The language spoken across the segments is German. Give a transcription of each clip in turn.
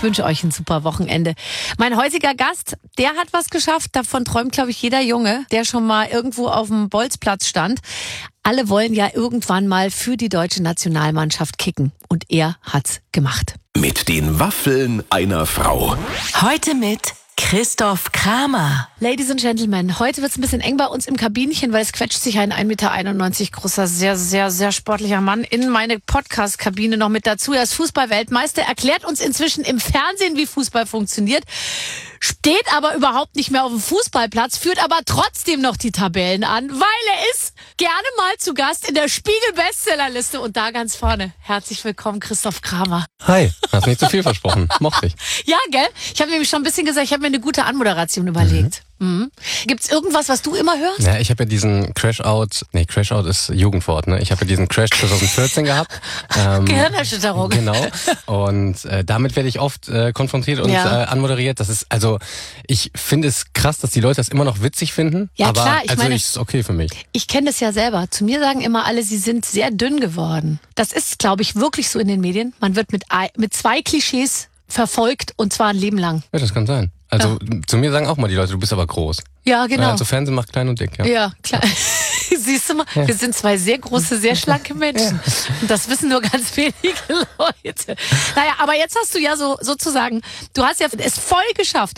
wünsche euch ein super Wochenende. Mein heutiger Gast, der hat was geschafft. Davon träumt, glaube ich, jeder Junge, der schon mal irgendwo auf dem Bolzplatz stand. Alle wollen ja irgendwann mal für die deutsche Nationalmannschaft kicken. Und er hat's gemacht. Mit den Waffeln einer Frau. Heute mit Christoph Kramer. Ladies and Gentlemen, heute wird's ein bisschen eng bei uns im Kabinchen, weil es quetscht sich ein 1,91 Meter großer, sehr, sehr, sehr sportlicher Mann in meine Podcast-Kabine noch mit dazu. Er ist Fußball-Weltmeister, erklärt uns inzwischen im Fernsehen, wie Fußball funktioniert, steht aber überhaupt nicht mehr auf dem Fußballplatz, führt aber trotzdem noch die Tabellen an, weil er ist gerne mal zu Gast in der Spiegel-Bestsellerliste und da ganz vorne. Herzlich willkommen, Christoph Kramer. Hi, hast nicht zu viel versprochen. Mochte ich. Ja, gell? Ich habe nämlich schon ein bisschen gesagt, ich habe mir eine gute Anmoderation überlegt. Gibt's irgendwas, was du immer hörst? Ja, ich habe ja diesen Crashout ist Jugendwort, ne? Ich habe ja diesen Crash 2014 gehabt. Gehirnerschütterung. Genau. Und damit werde ich oft konfrontiert und anmoderiert. Das ist, also, ich finde es krass, dass die Leute das immer noch witzig finden. Ja, aber klar. Ich meine, ist okay für mich. Ich kenne das ja selber. Zu mir sagen immer alle, sie sind sehr dünn geworden. Das ist, glaube ich, wirklich so in den Medien. Man wird mit 2 Klischees verfolgt und zwar ein Leben lang. Ja, das kann sein. Also zu mir sagen auch mal die Leute, du bist aber groß. Ja, genau. Also Fernsehen macht klein und dick, ja. Ja, klar. Siehst du mal, wir sind 2 sehr große, sehr schlanke Menschen. Und das wissen nur ganz wenige Leute. Naja, aber jetzt hast du ja sozusagen, du hast ja es voll geschafft,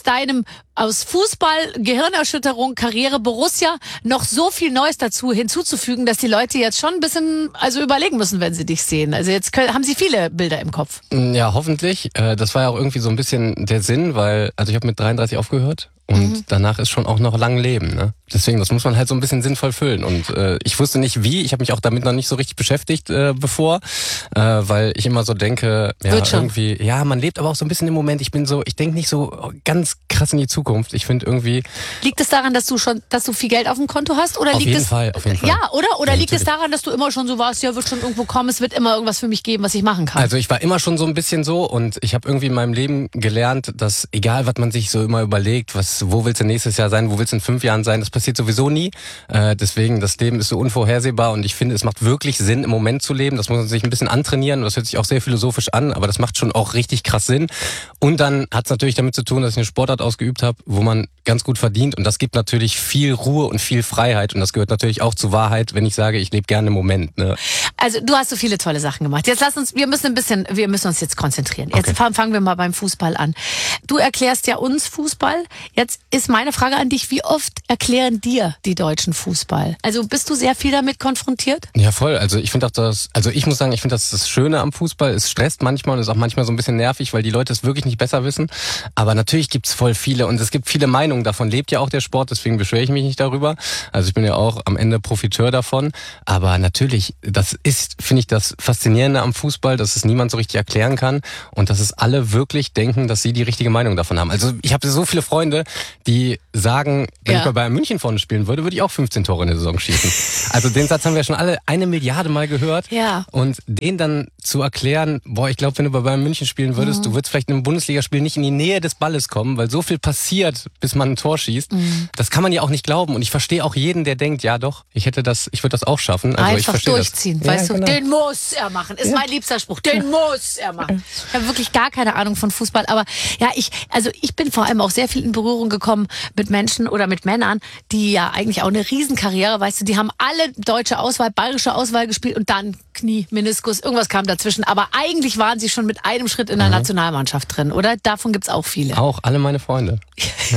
aus Fußball, Gehirnerschütterung, Karriere, Borussia noch so viel Neues dazu hinzuzufügen, dass die Leute jetzt schon ein bisschen überlegen müssen, wenn sie dich sehen. Also jetzt haben sie viele Bilder im Kopf. Ja, hoffentlich. Das war ja auch irgendwie so ein bisschen der Sinn, weil, also ich habe mit 33 aufgehört. Und danach ist schon auch noch lang Leben, ne? Deswegen, das muss man halt so ein bisschen sinnvoll füllen. Und ich wusste nicht wie, ich habe mich auch damit noch nicht so richtig beschäftigt bevor, weil ich immer so denke, ja, irgendwie, ja, man lebt aber auch so ein bisschen im Moment. Ich denke nicht so ganz krass in die Zukunft. Ich finde irgendwie... Liegt es daran, dass du viel Geld auf dem Konto hast? Oder auf jeden Fall. Ja, oder? Oder ja, liegt es daran, dass du immer schon so warst, ja, wird schon irgendwo kommen, es wird immer irgendwas für mich geben, was ich machen kann? Also ich war immer schon so ein bisschen so und ich habe irgendwie in meinem Leben gelernt, dass egal, was man sich so immer überlegt, wo willst du nächstes Jahr sein, wo willst du in 5 Jahren sein, das passiert sowieso nie. Deswegen, das Leben ist so unvorhersehbar und ich finde, es macht wirklich Sinn, im Moment zu leben. Das muss man sich ein bisschen antrainieren. Das hört sich auch sehr philosophisch an, aber das macht schon auch richtig krass Sinn. Und dann hat es natürlich damit zu tun, dass ich eine Sportart ausgeübt habe, wo man ganz gut verdient und das gibt natürlich viel Ruhe und viel Freiheit und das gehört natürlich auch zur Wahrheit, wenn ich sage, ich lebe gerne im Moment. Ne? Also du hast so viele tolle Sachen gemacht. Jetzt wir müssen uns jetzt konzentrieren. Jetzt fangen wir mal beim Fußball an. Du erklärst ja uns Fußball. Jetzt ist meine Frage an dich, wie oft erklären dir die Deutschen Fußball? Also bist du sehr viel damit konfrontiert? Ja, voll. Also ich finde auch ich muss sagen, ich finde das Schöne am Fußball. Es stresst manchmal und ist auch manchmal so ein bisschen nervig, weil die Leute es wirklich nicht besser wissen. Aber natürlich gibt's voll viele und es gibt viele Meinungen. Davon lebt ja auch der Sport, deswegen beschwere ich mich nicht darüber. Also ich bin ja auch am Ende Profiteur davon. Aber natürlich, das ist, finde ich, das Faszinierende am Fußball, dass es niemand so richtig erklären kann und dass es alle wirklich denken, dass sie die richtige Meinung davon haben. Also ich habe so viele Freunde, die sagen, wenn ich bei Bayern München vorne spielen würde ich auch 15 Tore in der Saison schießen. Also den Satz haben wir schon alle 1 Milliarde Mal gehört. Ja. Und den dann zu erklären, ich glaube, wenn du bei Bayern München spielen würdest, du würdest vielleicht in einem Bundesligaspiel nicht in die Nähe des Balles kommen, weil so viel passiert, bis man ein Tor schießt. Das kann man ja auch nicht glauben. Und ich verstehe auch jeden, der denkt, ja doch, ich würde das auch schaffen. Also einfach ich durchziehen, das. weißt ja, du, genau. Den muss er machen, ist mein liebster Spruch, den muss er machen. Ich habe wirklich gar keine Ahnung von Fußball, aber ja, ich bin vor allem auch sehr viel in Berührung gekommen mit Menschen oder mit Männern, die ja eigentlich auch eine Riesenkarriere, weißt du, die haben alle deutsche Auswahl, bayerische Auswahl gespielt und dann Knie, Meniskus, irgendwas kam dazwischen. Aber eigentlich waren sie schon mit einem Schritt in der Nationalmannschaft drin, oder? Davon gibt's auch viele. Auch alle meine Freunde. Ja.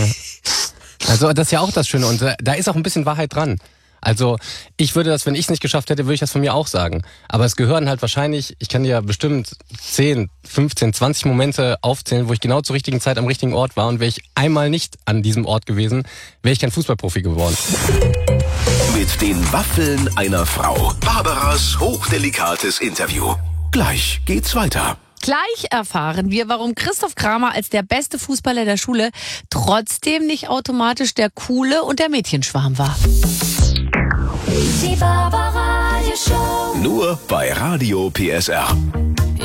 Also das ist ja auch das Schöne und da ist auch ein bisschen Wahrheit dran. Also ich würde das, wenn ich es nicht geschafft hätte, würde ich das von mir auch sagen. Aber es gehören halt wahrscheinlich, ich kann dir ja bestimmt 10, 15, 20 Momente aufzählen, wo ich genau zur richtigen Zeit am richtigen Ort war. Und wäre ich einmal nicht an diesem Ort gewesen, wäre ich kein Fußballprofi geworden. Mit den Waffeln einer Frau. Barbaras hochdelikates Interview. Gleich geht's weiter. Gleich erfahren wir, warum Christoph Kramer als der beste Fußballer der Schule trotzdem nicht automatisch der Coole und der Mädchenschwarm war. Die Barbaradio Show. Nur bei Radio PSR.